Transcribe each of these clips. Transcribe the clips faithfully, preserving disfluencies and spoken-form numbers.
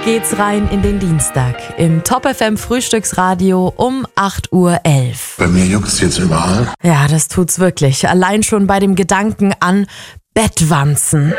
geht's rein in den Dienstag im Top F M Frühstücksradio um acht Uhr elf. Bei mir juckt's jetzt überall. Ja, das tut's wirklich. Allein schon bei dem Gedanken an Bettwanzen.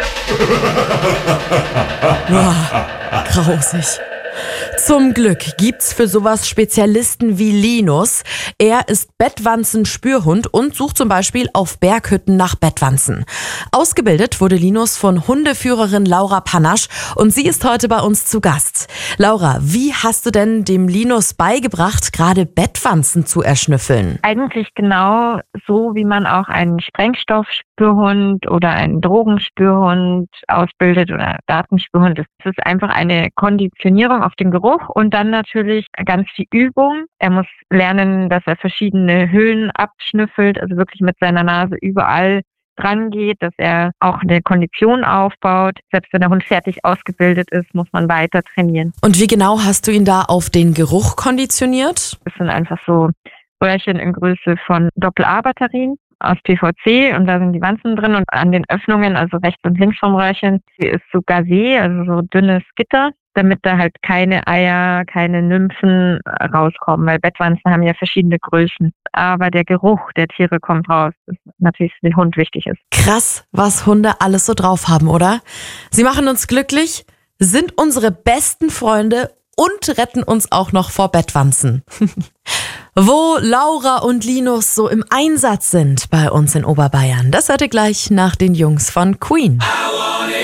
Boah, grausig. Zum Glück gibt's für sowas Spezialisten wie Linus. Er ist Bettwanzen-Spürhund und sucht zum Beispiel auf Berghütten nach Bettwanzen. Ausgebildet wurde Linus von Hundeführerin Laura Panasch und sie ist heute bei uns zu Gast. Laura, wie hast du denn dem Linus beigebracht, gerade Bettwanzen zu erschnüffeln? Eigentlich genau so, wie man auch einen Sprengstoffspürhund oder einen Drogenspürhund ausbildet oder Datenspürhund. Es ist einfach eine Konditionierung auf den Geruch und dann natürlich ganz viel Übung. Er muss lernen, dass er verschiedene Hüllen abschnüffelt, also wirklich mit seiner Nase überall dran geht, dass er auch eine Kondition aufbaut. Selbst wenn der Hund fertig ausgebildet ist, muss man weiter trainieren. Und wie genau hast du ihn da auf den Geruch konditioniert? Das sind einfach so Röhrchen in Größe von Doppel-A-Batterien aus P V C und da sind die Wanzen drin und an den Öffnungen, also rechts und links vom Röhrchen, ist so Gazé, also so dünnes Gitter, damit da halt keine Eier, keine Nymphen rauskommen, weil Bettwanzen haben ja verschiedene Größen. Aber der Geruch der Tiere kommt raus, das natürlich für den Hund wichtig ist. Krass, was Hunde alles so drauf haben, oder? Sie machen uns glücklich, sind unsere besten Freunde und retten uns auch noch vor Bettwanzen. Wo Laura und Linus so im Einsatz sind bei uns in Oberbayern, das hört ihr gleich nach den Jungs von Queen.